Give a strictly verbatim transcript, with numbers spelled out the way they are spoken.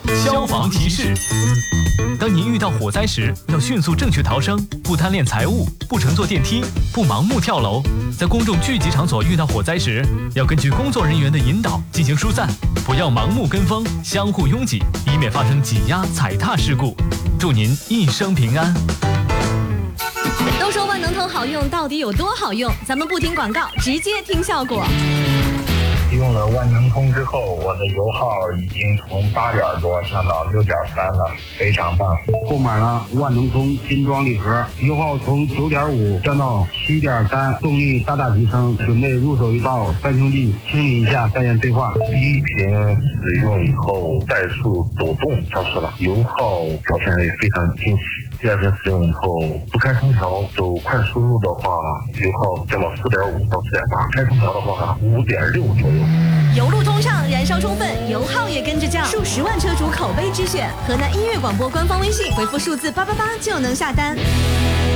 消防提示：当您遇到火灾时，要迅速正确逃生，不贪恋财物，不乘坐电梯，不盲目跳楼。在公众聚集场所遇到火灾时，要根据工作人员的引导进行疏散，不要盲目跟风，相互拥挤，以免发生挤压、踩踏事故。祝您一生平安。 都说万能通好用，到底有多好用？咱们不听广告，直接听效果。 用了万能通之后，我的油耗已经从八点多降到六点三了，非常棒。 购买了万能通精装礼盒，油耗从九点五降到七点三，动力大大提升。准备入手一套三兄弟，清理一下再验对话。 第一瓶使用以后，怠速抖动消失了，油耗表现也非常惊喜。第二瓶使用以后，不开空调走快输入的话，油耗降到四点五到四点八，开空调的话五点六左右。 油路通畅，燃烧充分，油耗也跟着降，数十万车主口碑之选。河南音乐广播官方微信回复数字八八八就能下单。